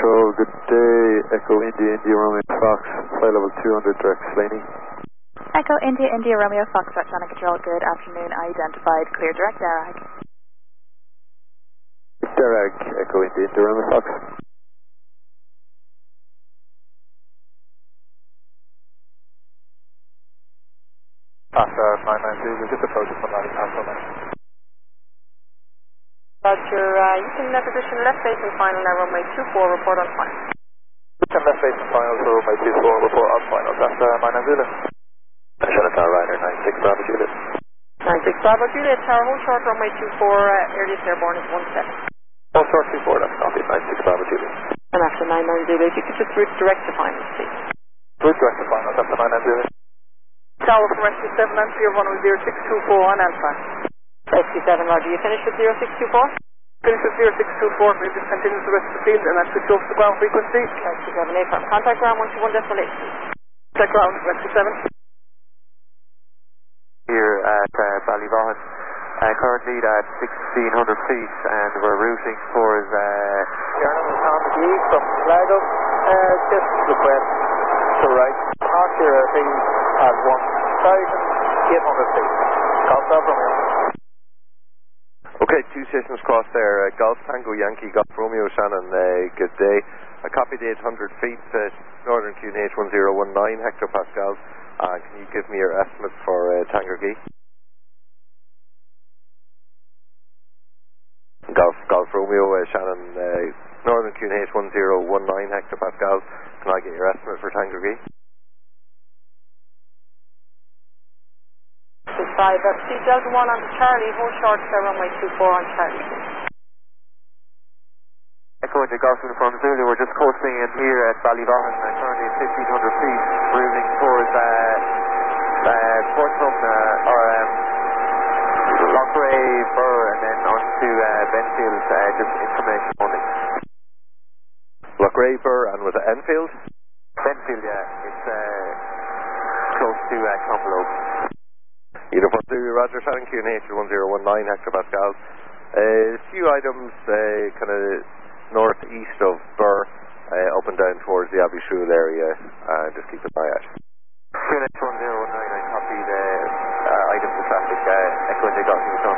Control, good day. Echo India, India Romeo Fox, flight level 200, direct Slaney. Echo India, India Romeo Fox, Channel Control, good afternoon. Identified, clear direct Derag. Derag, Echo India, India Romeo Fox. Pasta 990, just approaching from Valley Pasta. Roger, you can position left facing final now, runway 24, report on final. Left facing final, so runway 24, report on final. That's 990. Tower Rider 96 Bravo Juliet. 96 Bravo Juliet, tower hold short, runway 24, earliest airborne is 17. Hold short 24, that's copy, 96 Bravo Juliet. And after 990, if you could just route direct to final, please. Route direct to final, that's 990. Tower from Rescue 7, entry of runway 0624 on Alpha. Rescue 7, Roger, you finished with 0624? Finish with 0624, we just continue the rest of the field and that's switch off the ground frequency. Rescue 7, A firm. Contact ground 121.8, please. Contact ground, Rescue 7. Here at Ballyvaughan, currently at 1600 feet, and we're routing towards Kieran and Tom McGee from Sligo. Just request to right. Archer things at 1,800 feet. Golf Romeo. Okay, two stations crossed there. Golf Tango Yankee, Golf Romeo Shannon, good day. I copied 800 feet, Northern QNH 1019 hectopascals. Can you give me your estimate for Tango Gee? Golf Romeo Shannon, Northern QNH 1019 hectopascals. Can I get your estimate for Tango Gee? 65, Sea Delta 1 on to Charlie, hold short, runway 24 on Charlie. Echo into Golf Uniform Zulu, we're just coasting in here at Ballyvaughan, currently at 1500 feet, routing towards Portrum Lochray, Burr, and then on to Benfield, just information only. Lochray, Burr, and was it Enfield? Benfield, yeah, it's close to Clonbelow. Uniform Zulu, Roger, Shannon QNH 1019 hectopascals. A few items kind of northeast of Burr, up and down towards the Abbey Shule area, just keep an eye out. QNH 1019, I copy the items of traffic, Echo into Golf Uniform